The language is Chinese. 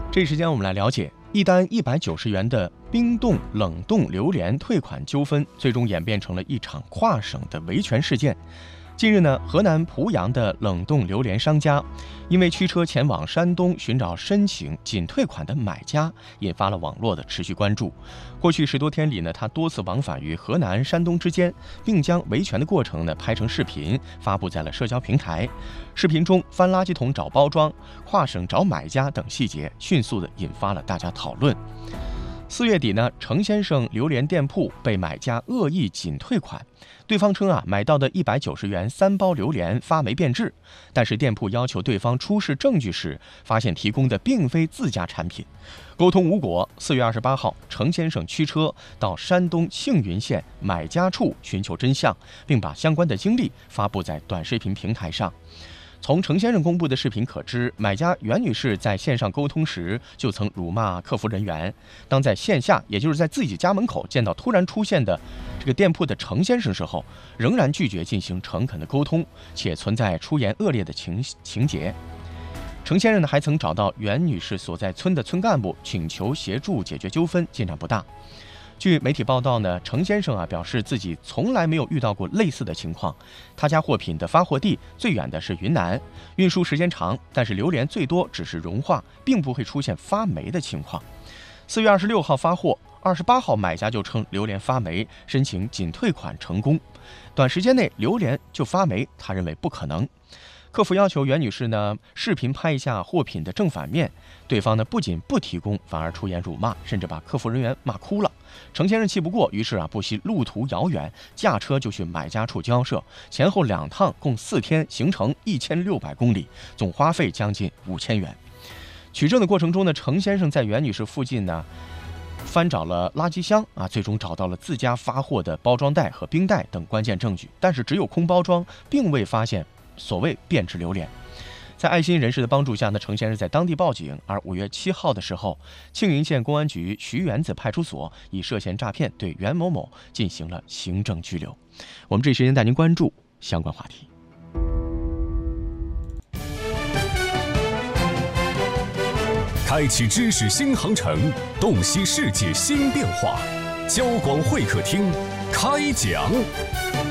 这时间我们来了解一单190元的冰冻冷冻榴莲退款纠纷，最终演变成了一场跨省的维权事件。近日呢，河南濮阳的冷冻榴莲商家因为驱车前往山东寻找申请仅退款的买家，引发了网络的持续关注。过去10多天里呢，他多次往返于河南、山东之间，并将维权的过程呢拍成视频，发布在了社交平台。视频中翻垃圾桶找包装、跨省找买家等细节，迅速的引发了大家讨论。4月底呢，程先生榴莲店铺被买家恶意仅退款，对方称买到的190元3包榴莲发霉变质，但是店铺要求对方出示证据时，发现提供的并非自家产品，沟通无果。4月28号，程先生驱车到山东庆云县买家处寻求真相，并把相关的经历发布在短视频平台上。从程先生公布的视频可知，买家袁女士在线上沟通时就曾辱骂客服人员，当在线下，也就是在自己家门口见到突然出现的这个店铺的程先生时候，仍然拒绝进行诚恳的沟通，且存在出言恶劣的情节。程先生呢还曾找到袁女士所在村的村干部，请求协助解决纠纷，进展不大。据媒体报道呢，程先生表示自己从来没有遇到过类似的情况，他家货品的发货地最远的是云南，运输时间长，但是榴莲最多只是融化，并不会出现发霉的情况。4月26号发货，28号买家就称榴莲发霉，申请仅退款成功。短时间内榴莲就发霉，他认为不可能。客服要求袁女士呢视频拍一下货品的正反面，对方呢不仅不提供，反而出言辱骂，甚至把客服人员骂哭了。程先生气不过，于是不惜路途遥远，驾车就去买家处交涉，前后2趟，共4天，行程1600公里，总花费将近5000元。取证的过程中呢，程先生在袁女士附近呢翻找了垃圾箱最终找到了自家发货的包装袋和冰袋等关键证据，但是只有空包装，并未发现所谓变质榴莲。在爱心人士的帮助下呢，程先生在当地报警，而5月7号的时候，庆云县公安局徐园子派出所以涉嫌诈骗对袁某某进行了行政拘留。我们这时间带您关注相关话题。 开启知识新航程，洞悉世界新变化。交广会客厅开讲。